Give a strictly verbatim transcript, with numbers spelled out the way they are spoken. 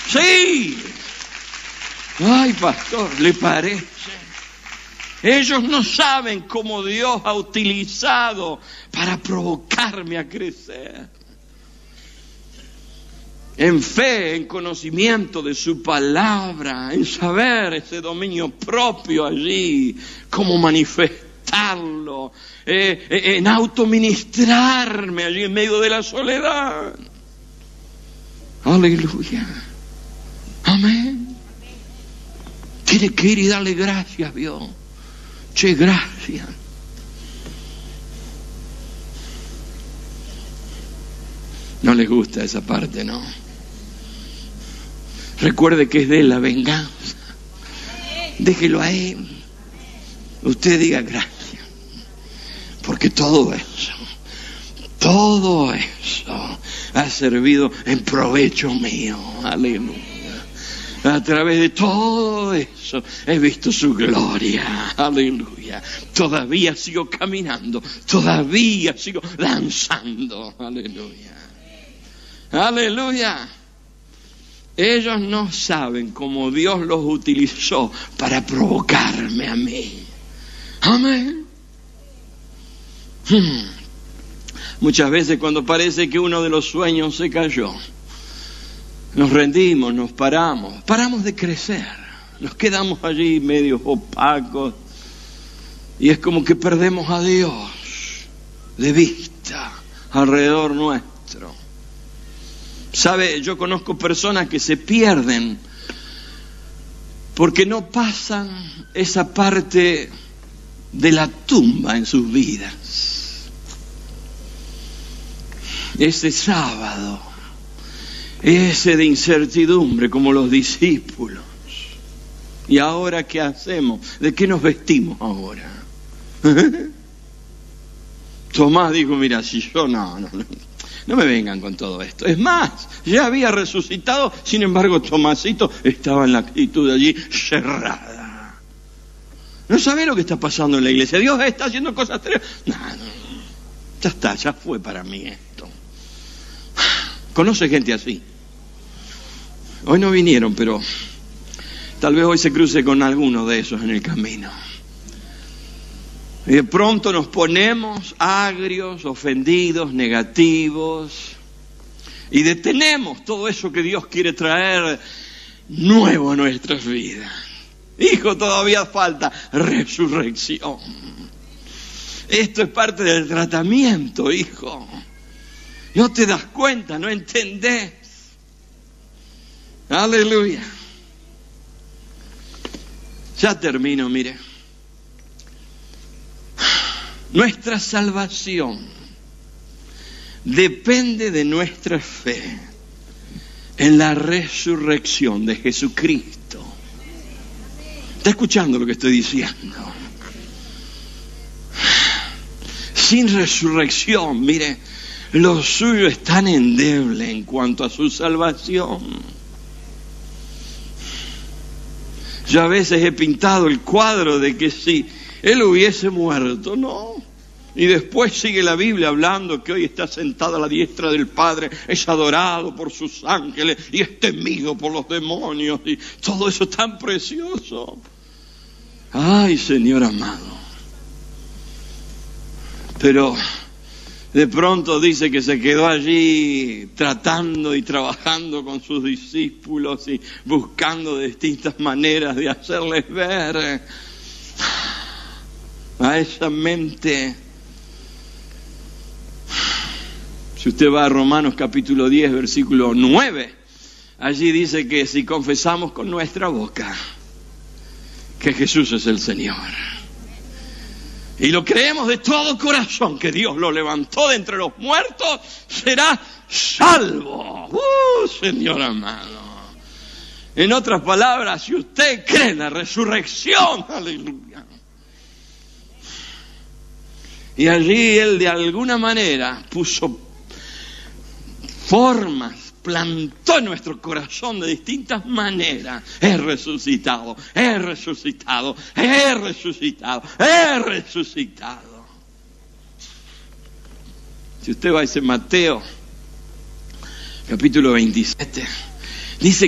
Sí. Ay, pastor, ¿le parece? Ellos no saben cómo Dios ha utilizado para provocarme a crecer. En fe, en conocimiento de su palabra, en saber ese dominio propio allí, cómo manifestarlo, eh, eh, en autoministrarme allí en medio de la soledad. Aleluya. Amén. Tiene que ir y darle gracias a Dios. Che, gracias. No les gusta esa parte, ¿no? Recuerde que es de él la venganza. Déjelo a él. Usted diga gracias. Porque todo eso, todo eso ha servido en provecho mío. Aleluya. A través de todo eso he visto su gloria. Aleluya. Todavía sigo caminando. Todavía sigo danzando. Aleluya. Aleluya. Ellos no saben cómo Dios los utilizó para provocarme a mí. Amén. Hmm. Muchas veces cuando parece que uno de los sueños se cayó, nos rendimos, nos paramos, paramos de crecer, nos quedamos allí medio opacos y es como que perdemos a Dios de vista alrededor nuestro. Sabe, yo conozco personas que se pierden porque no pasan esa parte de la tumba en sus vidas. Ese sábado, ese de incertidumbre como los discípulos. ¿Y ahora qué hacemos? ¿De qué nos vestimos ahora? Tomás dijo, mira, si yo no, no, no, no me vengan con todo esto. Es más, ya había resucitado, sin embargo Tomasito estaba en la actitud allí cerrada. No sabe lo que está pasando en la iglesia. Dios está haciendo cosas terribles. No, no, ya está, ya fue para mí esto. ¿Conoce gente así? Hoy no vinieron, pero tal vez hoy se cruce con alguno de esos en el camino. Y de pronto nos ponemos agrios, ofendidos, negativos, y detenemos todo eso que Dios quiere traer nuevo a nuestras vidas. Hijo, todavía falta resurrección. Esto es parte del tratamiento, hijo. No te das cuenta, no entendés. Aleluya. Ya termino, mire. Nuestra salvación depende de nuestra fe en la resurrección de Jesucristo. ¿Está escuchando lo que estoy diciendo? Sin resurrección, mire, lo suyo es tan endeble en cuanto a su salvación. Yo a veces he pintado el cuadro de que si Él hubiese muerto, no. Y después sigue la Biblia hablando que hoy está sentado a la diestra del Padre, es adorado por sus ángeles y es temido por los demonios. Y todo eso tan precioso. Ay, Señor amado. Pero de pronto dice que se quedó allí tratando y trabajando con sus discípulos y buscando distintas maneras de hacerles ver a esa mente. Si usted va a Romanos capítulo diez, versículo nueve, allí dice que si confesamos con nuestra boca que Jesús es el Señor y lo creemos de todo corazón que Dios lo levantó de entre los muertos, será salvo. ¡Uh, Señor amado! En otras palabras, si usted cree en la resurrección, aleluya. Y allí Él de alguna manera puso formas, plantó en nuestro corazón de distintas maneras. He resucitado, he resucitado, he resucitado, he resucitado. Si usted va a ese Mateo, capítulo veintisiete, dice